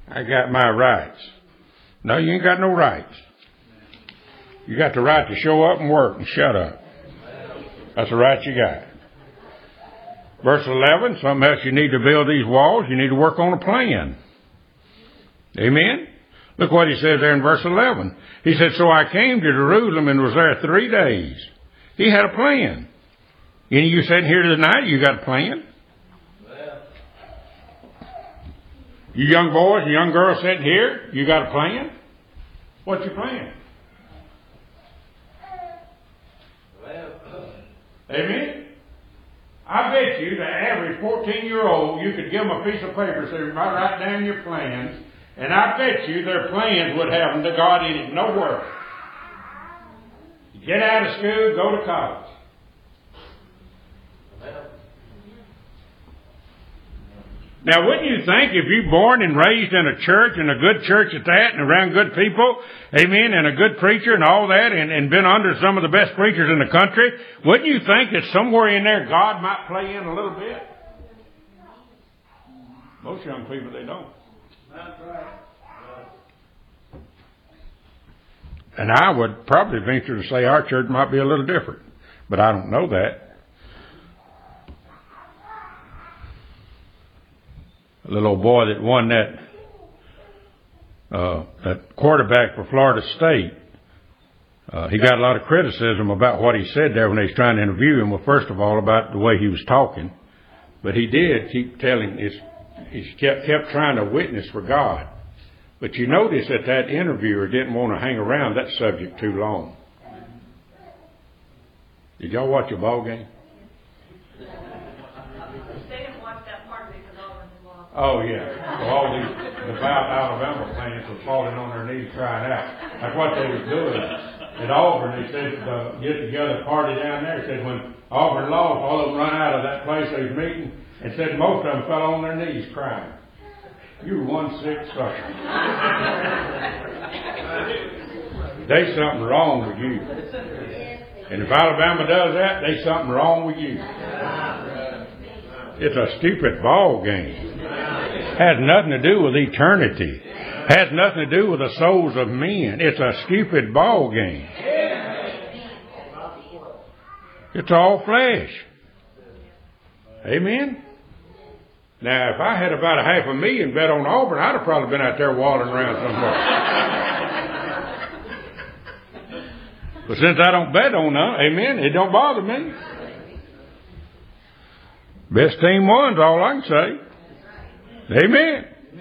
I got my rights. No, you ain't got no rights. You got the right to show up and work and shut up. That's the right you got. Verse 11, something else you need to build these walls. You need to work on a plan. Amen? Look what he says there in verse 11. He said, so I came to Jerusalem and was there 3 days. He had a plan. Any of you sitting here tonight, you got a plan? You young boys, you young girls sitting here, you got a plan? What's your plan? Amen? I bet you the average 14-year-old, you could give them a piece of paper, say, write down your plans, and I bet you their plans would have the God in it. No work. Get out of school, go to college. Now, wouldn't you think if you're born and raised in a church, and a good church at that, and around good people, amen, and a good preacher and all that, and been under some of the best preachers in the country, wouldn't you think that somewhere in there God might play in a little bit? Most young people, they don't. That's right. And I would probably venture to say our church might be a little different, but I don't know that. A little old boy that won that quarterback for Florida State, he got a lot of criticism about what he said there when they was trying to interview him. Well, first of all, about the way he was talking, but he did keep telling he kept trying to witness for God. But you notice that interviewer didn't want to hang around that subject too long. Did y'all watch a ball game? Oh, yeah. So all these devout Alabama fans were falling on their knees crying out. That's what they were doing. At Auburn, they said the get-together party down there. Said when Auburn lost, all of them run out of that place they was meeting and said most of them fell on their knees crying. You were one sick sucker. There's something wrong with you. And if Alabama does that, there's something wrong with you. It's a stupid ball game. Has nothing to do with eternity. Has nothing to do with the souls of men. It's a stupid ball game. It's all flesh. Amen? Now, if I had about $500,000 bet on Auburn, I'd have probably been out there wandering around somewhere. But since I don't bet on them, amen, it don't bother me. Best team won's all I can say. Amen.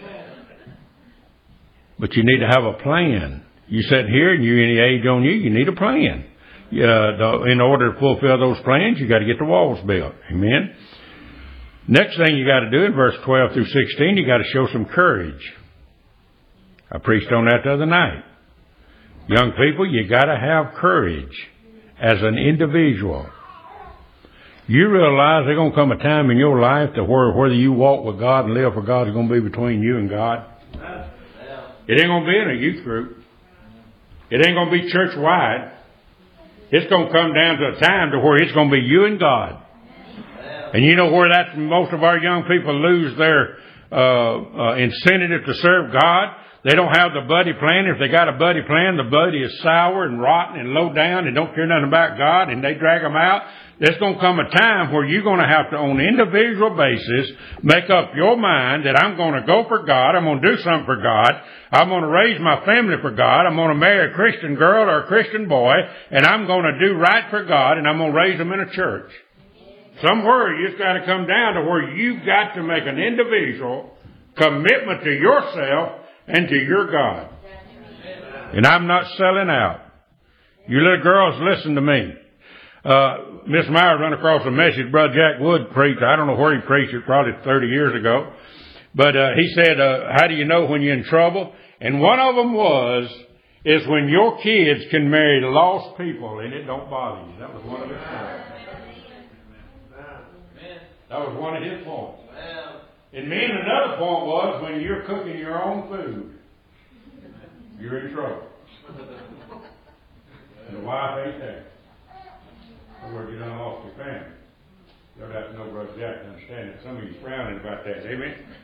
But you need to have a plan. You sit here and you're any age on you, you need a plan. In order to fulfill those plans, you got to get the walls built. Amen. Next thing you got to do in verse 12 through 16, you got to show some courage. I preached on that the other night. Young people, you got to have courage as an individual. You realize there's going to come a time in your life to whether you walk with God and live for God is going to be between you and God. It ain't going to be in a youth group. It ain't going to be church-wide. It's going to come down to a time to where it's going to be you and God. And you know where that's most of our young people lose their incentive to serve God? They don't have the buddy plan. If they got a buddy plan, the buddy is sour and rotten and low down and don't care nothing about God, and they drag them out. There's going to come a time where you're going to have to, on an individual basis, make up your mind that I'm going to go for God. I'm going to do something for God. I'm going to raise my family for God. I'm going to marry a Christian girl or a Christian boy, and I'm going to do right for God, and I'm going to raise them in a church. Somewhere you've got to come down to where you've got to make an individual commitment to yourself and to your God. And I'm not selling out. You little girls, listen to me. Miss Myers run across a message Brother Jack Wood preached. I don't know where he preached it, probably 30 years ago. But he said, how do you know when you're in trouble? And one of them is when your kids can marry lost people and it don't bother you. That was one of his points. That was one of his points. And me, another point was when you're cooking your own food, you're in trouble. And the wife ain't there. Or you done lost your family. You'll have to know Brother Jack to understand that. Some of you frowning about that. Amen?